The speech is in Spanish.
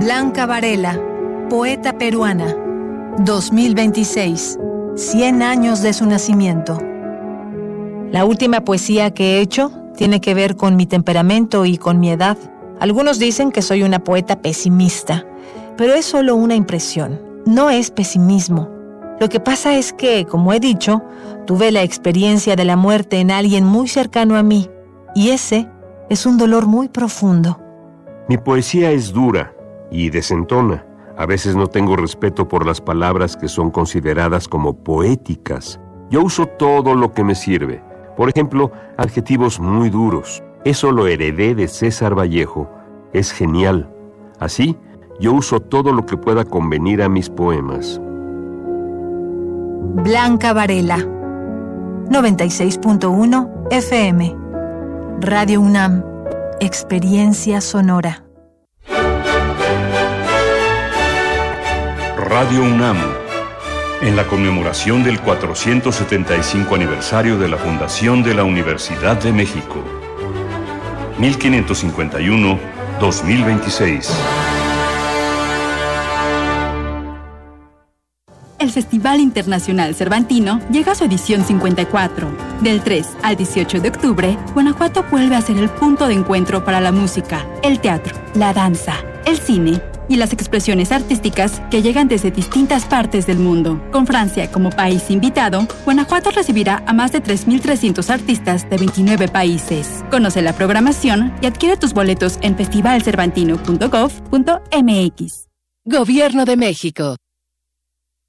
Blanca Varela, poeta peruana. 2026, 100 años de su nacimiento. La última poesía que he hecho tiene que ver con mi temperamento y con mi edad. Algunos dicen que soy una poeta pesimista, pero es solo una impresión, no es pesimismo. Lo que pasa es que, como he dicho, tuve la experiencia de la muerte en alguien muy cercano a mí, y ese es un dolor muy profundo. Mi poesía es dura y desentona. A veces no tengo respeto por las palabras que son consideradas como poéticas. Yo uso todo lo que me sirve. Por ejemplo, adjetivos muy duros. Eso lo heredé de César Vallejo. Es genial. Así, yo uso todo lo que pueda convenir a mis poemas. Blanca Varela, 96.1 FM. Radio UNAM, Experiencia Sonora. Radio UNAM, en la conmemoración del 475 aniversario de la fundación de la Universidad de México. 1551-2026. El Festival Internacional Cervantino llega a su edición 54. Del 3 al 18 de octubre, Guanajuato vuelve a ser el punto de encuentro para la música, el teatro, la danza, el cine y las expresiones artísticas que llegan desde distintas partes del mundo. Con Francia como país invitado, Guanajuato recibirá a más de 3.300 artistas de 29 países. Conoce la programación y adquiere tus boletos en festivalcervantino.gov.mx. Gobierno de México.